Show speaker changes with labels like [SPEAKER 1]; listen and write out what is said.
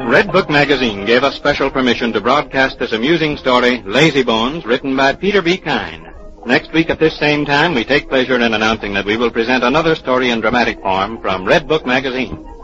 [SPEAKER 1] Red Book Magazine gave us special permission to broadcast this amusing story, Lazy Bones, written by Peter B. Kine. Next week at this same time, we take pleasure in announcing that we will present another story in dramatic form from Red Book Magazine.